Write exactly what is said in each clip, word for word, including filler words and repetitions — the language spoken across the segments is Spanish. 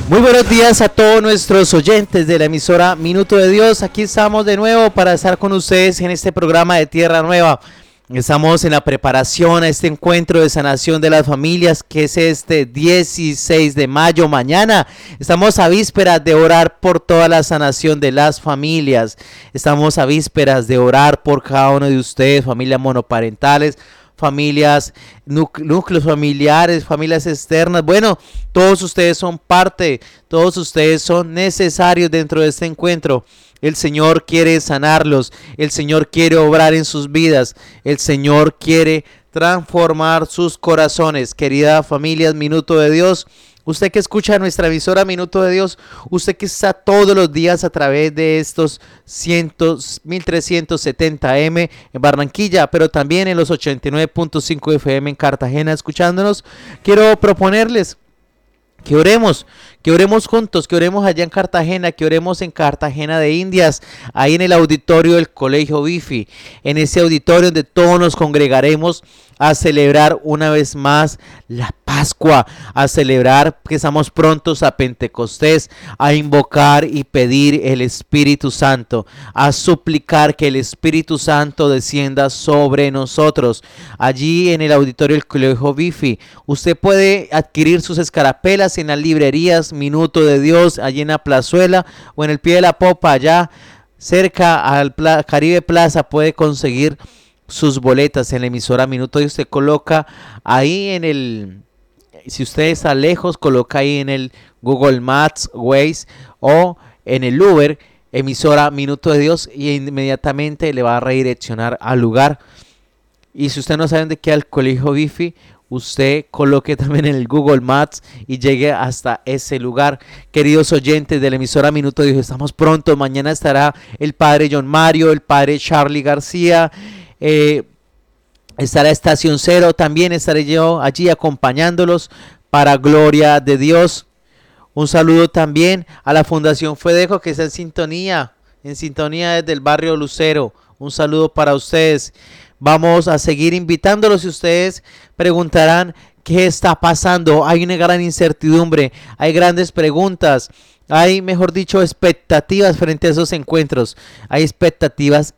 Muy buenos días a todos nuestros oyentes de la emisora Minuto de Dios. Aquí estamos de nuevo para estar con ustedes en este programa de Tierra Nueva. Estamos en la preparación a este encuentro de sanación de las familias que es este dieciséis de mayo, mañana. Estamos a vísperas de orar por toda la sanación de las familias. Estamos a vísperas de orar por cada uno de ustedes, familias monoparentales, familias, núcleos familiares, familias externas. Bueno, todos ustedes son parte, todos ustedes son necesarios dentro de este encuentro. El Señor quiere sanarlos, el Señor quiere obrar en sus vidas, el Señor quiere transformar sus corazones. Querida familia, Minuto de Dios, usted que escucha nuestra emisora Minuto de Dios, usted que está todos los días a través de estos mil trescientos setenta eme en Barranquilla, pero también en los ochenta y nueve punto cinco efe eme en Cartagena escuchándonos, quiero proponerles que oremos, que oremos juntos, que oremos allá en Cartagena, que oremos en Cartagena de Indias, ahí en el auditorio del Colegio Bifi, en ese auditorio donde todos nos congregaremos a celebrar una vez más la Pascua, a celebrar que estamos prontos a Pentecostés, a invocar y pedir el Espíritu Santo, a suplicar que el Espíritu Santo descienda sobre nosotros. Allí en el auditorio del Colegio Bifi, usted puede adquirir sus escarapelas en las librerías Minuto de Dios, allí en la plazuela o en el pie de la popa, allá cerca al Pla- Caribe Plaza, puede conseguir sus boletas en la emisora Minuto y usted coloca ahí en el, si usted está lejos, coloca ahí en el Google Maps, Waze o en el Uber, emisora Minuto de Dios, y inmediatamente le va a redireccionar al lugar. Y si usted no sabe dónde queda el Colegio Bifi, usted coloque también en el Google Maps y llegue hasta ese lugar. Queridos oyentes de la emisora Minuto de Dios, estamos pronto. Mañana estará el padre John Mario, el padre Charlie García, eh, estará Estación Cero. También estaré yo allí acompañándolos para gloria de Dios. Un saludo también a la Fundación Fedeco que está en sintonía, en sintonía desde el barrio Lucero. Un saludo para ustedes. Vamos a seguir invitándolos y ustedes preguntarán qué está pasando. Hay una gran incertidumbre, hay grandes preguntas, hay, mejor dicho, expectativas frente a esos encuentros. Hay expectativas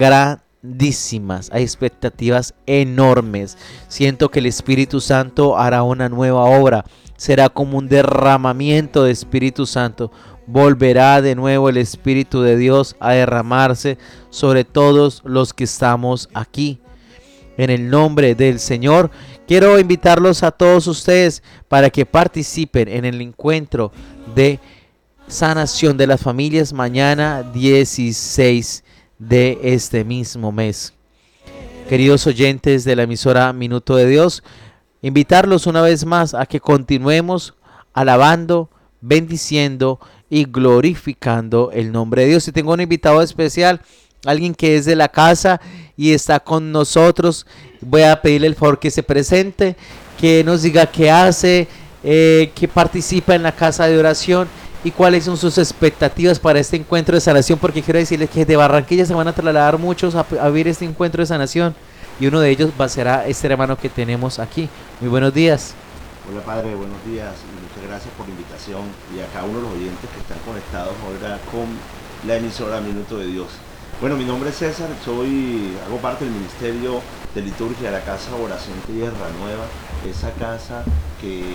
grandísimas, hay expectativas enormes. Siento que el Espíritu Santo hará una nueva obra. Será como un derramamiento de Espíritu Santo. Volverá de nuevo el Espíritu de Dios a derramarse sobre todos los que estamos aquí. En el nombre del Señor, quiero invitarlos a todos ustedes para que participen en el encuentro de sanación de las familias mañana dieciséis de este mismo mes. Queridos oyentes de la emisora Minuto de Dios, invitarlos una vez más a que continuemos alabando, bendiciendo y glorificando el nombre de Dios. Y tengo un invitado especial, alguien que es de la casa y está con nosotros. Voy a pedirle el favor que se presente, que nos diga qué hace, eh, que participa en la casa de oración y cuáles son sus expectativas para este encuentro de sanación, porque quiero decirles que de Barranquilla se van a trasladar muchos a, a vivir este encuentro de sanación y uno de ellos va a ser a este hermano que tenemos aquí. Muy buenos días. Hola padre, buenos días y muchas gracias por la invitación y a cada uno de los oyentes que están conectados ahora con la emisora Minuto de Dios. Bueno, mi nombre es César, soy, hago parte del Ministerio de Liturgia de la Casa Oración Tierra Nueva, esa casa que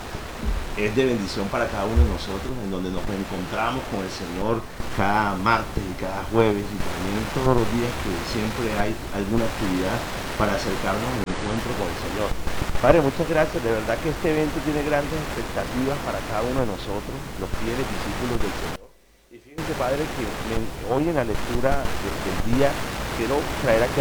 es de bendición para cada uno de nosotros, en donde nos encontramos con el Señor cada martes y cada jueves y también todos los días que siempre hay alguna actividad para acercarnos al encuentro con el Señor. Padre, muchas gracias, de verdad que este evento tiene grandes expectativas para cada uno de nosotros, los fieles discípulos del Señor. Y fíjense, Padre, que hoy en la lectura del día quiero traer aquí